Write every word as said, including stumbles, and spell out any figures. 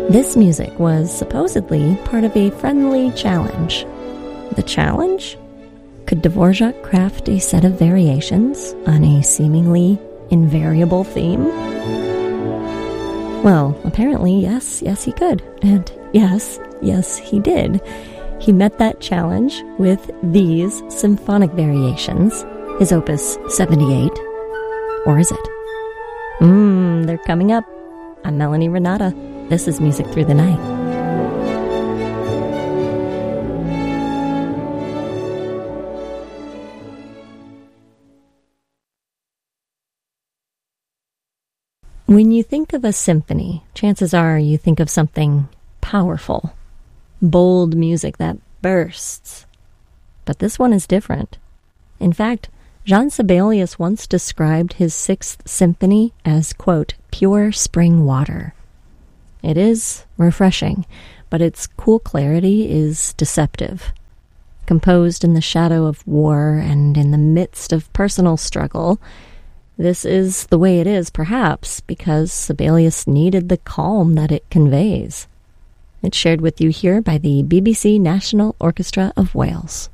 This music was supposedly part of a friendly challenge. The challenge? Could Dvorak craft a set of variations on a seemingly invariable theme? Well, apparently, yes, yes he could. And yes, yes he did. He met that challenge with these symphonic variations, his opus seventy-eight. Or is it? Mmm, they're coming up. I'm Melanie Renata. This is Music Through the Night. When you think of a symphony, chances are you think of something powerful, bold music that bursts. But this one is different. In fact, Jean Sibelius once described his Sixth Symphony as, quote, pure spring water. It is refreshing, but its cool clarity is deceptive. Composed in the shadow of war and in the midst of personal struggle, this is the way it is, perhaps, because Sibelius needed the calm that it conveys. It's shared with you here by the B B C National Orchestra of Wales.